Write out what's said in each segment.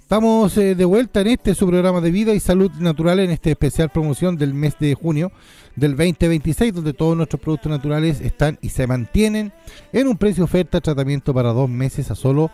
Estamos de vuelta en su programa de vida y salud natural, en este especial promoción del mes de junio del 2026, donde todos nuestros productos naturales están y se mantienen en un precio oferta tratamiento para 2 meses a solo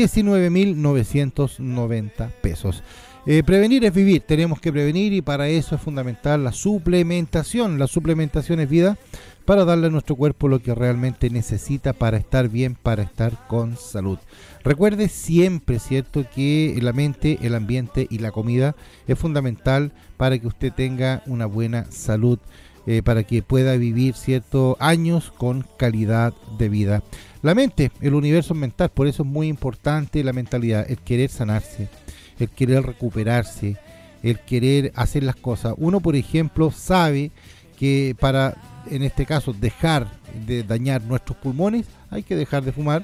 19.990 pesos. Prevenir es vivir, tenemos que prevenir, y para eso es fundamental la suplementación. La suplementación es vida, para darle a nuestro cuerpo lo que realmente necesita para estar bien, para estar con salud. Recuerde siempre, ¿cierto?, que la mente, el ambiente y la comida es fundamental para que usted tenga una buena salud, para que pueda vivir, ¿cierto?, años con calidad de vida. La mente, el universo mental, por eso es muy importante la mentalidad, el querer sanarse, el querer recuperarse, el querer hacer las cosas. Uno, por ejemplo, sabe que para, en este caso, dejar de dañar nuestros pulmones, hay que dejar de fumar.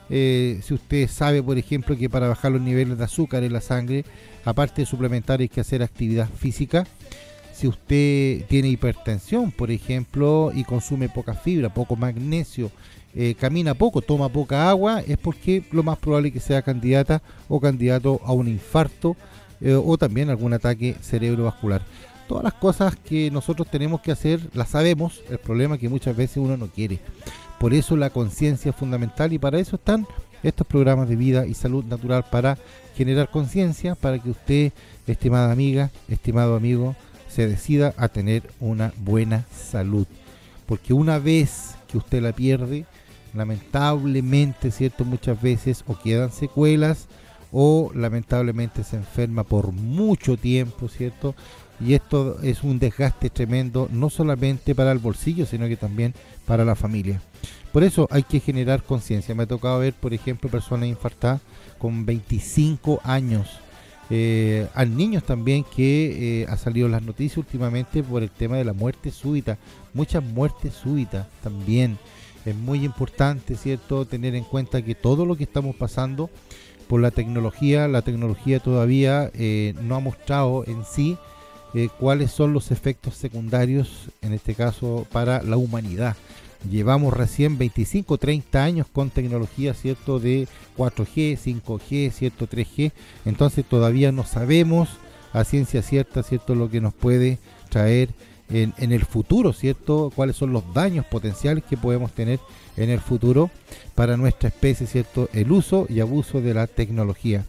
Si usted sabe, por ejemplo, que para bajar los niveles de azúcar en la sangre, aparte de suplementar, hay que hacer actividad física. Si usted tiene hipertensión, por ejemplo, y consume poca fibra, poco magnesio, camina poco, toma poca agua, es porque lo más probable es que sea candidata o candidato a un infarto o también algún ataque cerebrovascular. Todas las cosas que nosotros tenemos que hacer las sabemos, el problema es que muchas veces uno no quiere. Por eso la conciencia es fundamental, y para eso están estos programas de vida y salud natural, para generar conciencia, para que usted, estimada amiga, estimado amigo, se decida a tener una buena salud. Porque una vez que usted la pierde, lamentablemente, ¿cierto?, muchas veces o quedan secuelas o lamentablemente se enferma por mucho tiempo, ¿cierto? Y esto es un desgaste tremendo, no solamente para el bolsillo, sino que también para la familia. Por eso hay que generar conciencia. Me ha tocado ver, por ejemplo, personas infartadas con 25 años. Hay niños también que ha salido en las noticias últimamente por el tema de la muerte súbita. Muchas muertes súbitas también. Es muy importante, ¿cierto?, tener en cuenta que todo lo que estamos pasando por la tecnología todavía no ha mostrado en sí cuáles son los efectos secundarios, en este caso para la humanidad. Llevamos recién 25, 30 años con tecnología, ¿cierto?, de 4G, 5G, ¿cierto?, 3G. Entonces todavía no sabemos a ciencia cierta, ¿cierto?, lo que nos puede traer en el futuro, ¿cierto?, cuáles son los daños potenciales que podemos tener en el futuro para nuestra especie, ¿cierto?, el uso y abuso de la tecnología.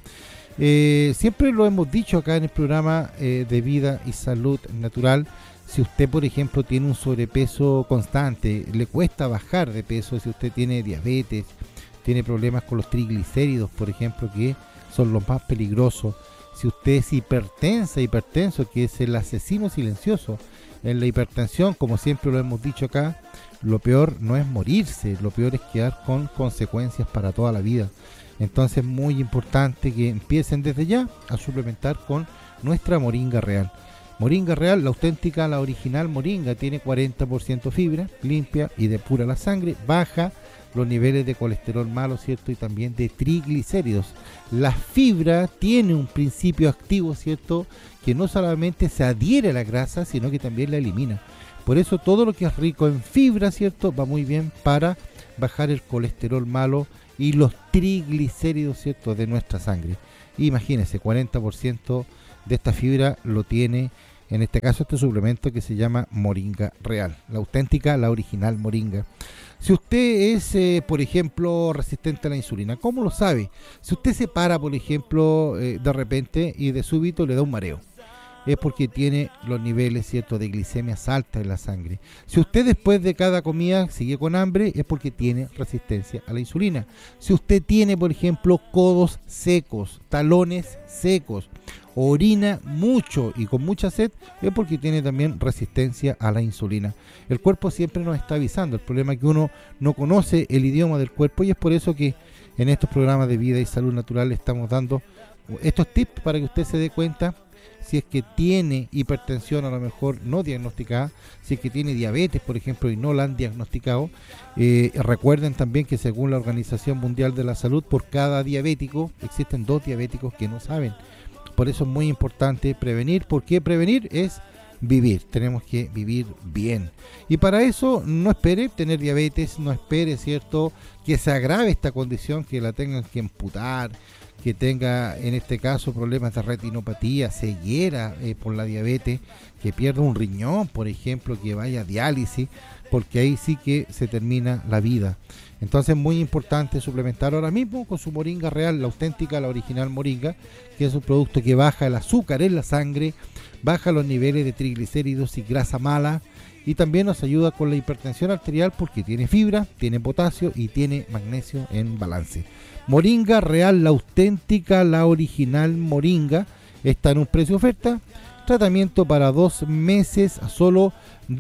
Siempre lo hemos dicho acá en el programa de vida y salud natural. Si usted, por ejemplo, tiene un sobrepeso constante, le cuesta bajar de peso, si usted tiene diabetes, tiene problemas con los triglicéridos, por ejemplo, que son los más peligrosos, si usted es hipertenso, que es el asesino silencioso en la hipertensión, como siempre lo hemos dicho acá, lo peor no es morirse, lo peor es quedar con consecuencias para toda la vida. Entonces es muy importante que empiecen desde ya a suplementar con nuestra moringa real. Moringa real, la auténtica, la original moringa, tiene 40% fibra, limpia y depura la sangre, baja los niveles de colesterol malo, ¿cierto?, y también de triglicéridos. La fibra tiene un principio activo, ¿cierto?, que no solamente se adhiere a la grasa, sino que también la elimina. Por eso todo lo que es rico en fibra, ¿cierto?, va muy bien para bajar el colesterol malo y los triglicéridos, ¿cierto?, de nuestra sangre. Imagínense, 40% de esta fibra lo tiene, en este caso, este suplemento que se llama Moringa Real, la auténtica, la original moringa. Si usted es, por ejemplo, resistente a la insulina, ¿cómo lo sabe? Si usted se para, por ejemplo, de repente y de súbito le da un mareo, es porque tiene los niveles, ¿cierto?, de glicemias altas en la sangre. Si usted después de cada comida sigue con hambre, es porque tiene resistencia a la insulina. Si usted tiene, por ejemplo, codos secos, talones secos, orina mucho y con mucha sed, es porque tiene también resistencia a la insulina. El cuerpo siempre nos está avisando. El problema es que uno no conoce el idioma del cuerpo, y es por eso que en estos programas de vida y salud natural le estamos dando estos tips para que usted se dé cuenta si es que tiene hipertensión, a lo mejor no diagnosticada, si es que tiene diabetes, por ejemplo, y no la han diagnosticado. Recuerden también que según la Organización Mundial de la Salud, por cada diabético existen 2 diabéticos que no saben. Por eso es muy importante prevenir, porque prevenir es vivir, tenemos que vivir bien. Y para eso no espere tener diabetes, no espere, ¿cierto?, que se agrave esta condición, que la tengan que amputar, que tenga en este caso problemas de retinopatía, ceguera por la diabetes, que pierda un riñón, por ejemplo, que vaya a diálisis, porque ahí sí que se termina la vida. Entonces es muy importante suplementar ahora mismo con su moringa real, la auténtica, la original moringa, que es un producto que baja el azúcar en la sangre, baja los niveles de triglicéridos y grasa mala, y también nos ayuda con la hipertensión arterial porque tiene fibra, tiene potasio y tiene magnesio en balance. Moringa real, la auténtica, la original moringa, está en un precio oferta, tratamiento para 2 meses a solo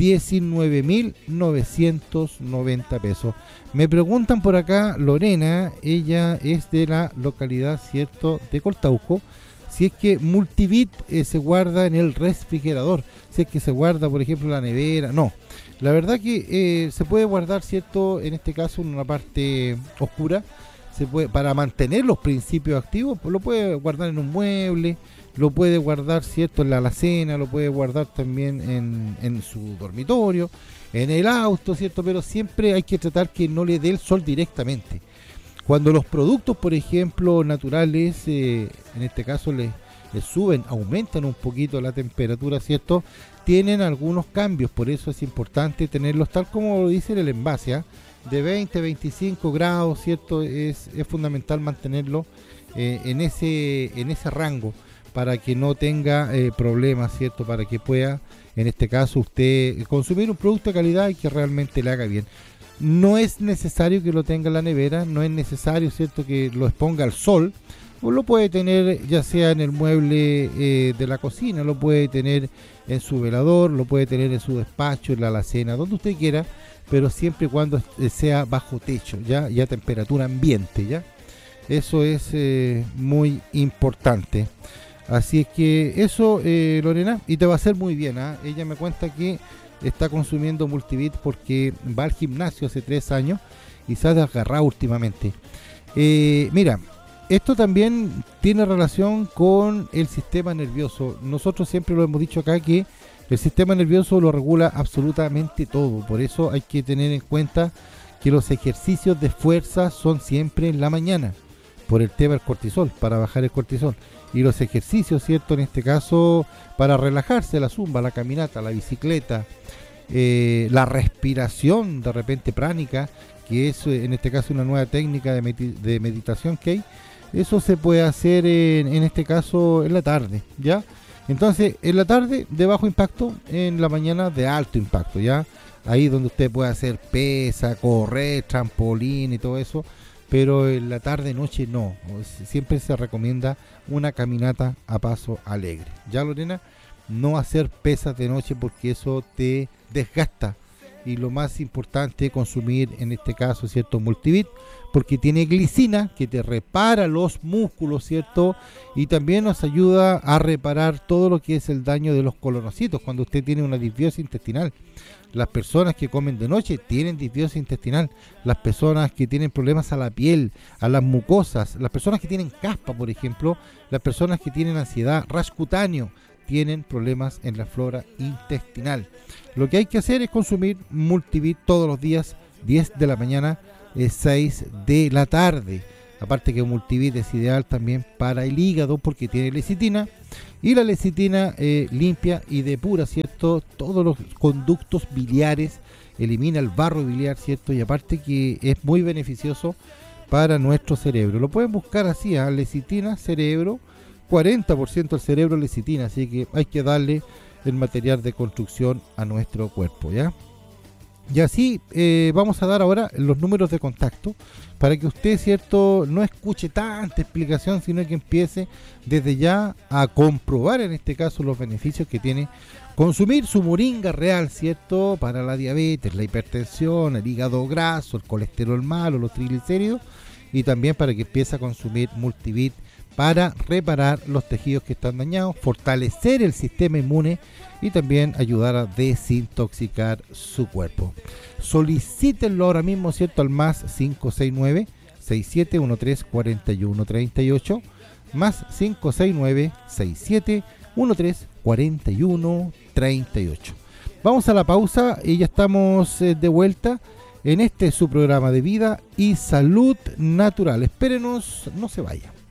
19.990 pesos. Me preguntan por acá, Lorena, ella es de la localidad, ¿cierto?, de Coltauco, si es que Multivit se guarda en el refrigerador, si es que se guarda, por ejemplo, en la nevera. No, la verdad que se puede guardar, ¿cierto?, en este caso en una parte oscura, se puede, para mantener los principios activos, pues lo puede guardar en un mueble, lo puede guardar, ¿cierto?, en la alacena, lo puede guardar también en su dormitorio, en el auto, ¿cierto?, pero siempre hay que tratar que no le dé el sol directamente. Cuando los productos, por ejemplo, naturales, en este caso les suben, aumentan un poquito la temperatura, ¿cierto?, tienen algunos cambios, por eso es importante tenerlos tal como lo dice el envase, ¿eh?, de 20 a 25 grados, ¿cierto? Es fundamental mantenerlo en ese rango para que no tenga problemas, ¿cierto? Para que pueda, en este caso, usted consumir un producto de calidad y que realmente le haga bien. No es necesario que lo tenga en la nevera, no es necesario, ¿cierto?, que lo exponga al sol, o lo puede tener ya sea en el mueble de la cocina, lo puede tener en su velador, lo puede tener en su despacho, en la alacena, donde usted quiera, pero siempre y cuando sea bajo techo, ya temperatura ambiente, ya. Eso es muy importante. Así es que eso, Lorena, y te va a hacer muy bien, ¿eh? Ella me cuenta que está consumiendo Multivit porque va al gimnasio hace 3 años y se ha desgarrado últimamente. Mira, esto también tiene relación con el sistema nervioso. Nosotros siempre lo hemos dicho acá que el sistema nervioso lo regula absolutamente todo. Por eso hay que tener en cuenta que los ejercicios de fuerza son siempre en la mañana, por el tema del cortisol, para bajar el cortisol. Y los ejercicios, ¿cierto?, en este caso, para relajarse, la zumba, la caminata, la bicicleta, la respiración de repente pránica, que es en este caso una nueva técnica de meditación que hay. Eso se puede hacer en este caso en la tarde, ¿ya? Entonces, en la tarde de bajo impacto, en la mañana de alto impacto, ¿ya? Ahí donde usted puede hacer pesa, correr, trampolín y todo eso, pero en la tarde, noche no. Siempre se recomienda una caminata a paso alegre. ¿Ya, Lorena? No hacer pesas de noche porque eso te desgasta. Y lo más importante, consumir en este caso, ¿cierto?, Multivit, porque tiene glicina que te repara los músculos, ¿cierto? Y también nos ayuda a reparar todo lo que es el daño de los colonocitos cuando usted tiene una disbiosis intestinal. Las personas que comen de noche tienen disbiosis intestinal, las personas que tienen problemas a la piel, a las mucosas, las personas que tienen caspa, por ejemplo, las personas que tienen ansiedad, rash cutáneo, tienen problemas en la flora intestinal. Lo que hay que hacer es consumir Multivit todos los días, 10 de la mañana, 6 de la tarde. Aparte que Multivit es ideal también para el hígado porque tiene lecitina, y la lecitina limpia y depura, ¿cierto?, todos los conductos biliares, elimina el barro biliar, ¿cierto?, y aparte que es muy beneficioso para nuestro cerebro. Lo pueden buscar así, lecitina, cerebro, 40% del cerebro lecitina, así que hay que darle el material de construcción a nuestro cuerpo, ¿ya? Y así vamos a dar ahora los números de contacto para que usted, ¿cierto?, no escuche tanta explicación, sino que empiece desde ya a comprobar en este caso los beneficios que tiene consumir su moringa real, ¿cierto?, para la diabetes, la hipertensión, el hígado graso, el colesterol malo, los triglicéridos, y también para que empiece a consumir Multivit para reparar los tejidos que están dañados, fortalecer el sistema inmune y también ayudar a desintoxicar su cuerpo. Solicítenlo ahora mismo, ¿cierto?, al más 569-6713-4138, más 569-6713-4138. Vamos a la pausa y ya estamos de vuelta. en este su programa de vida y salud natural. Espérenos, no se vaya.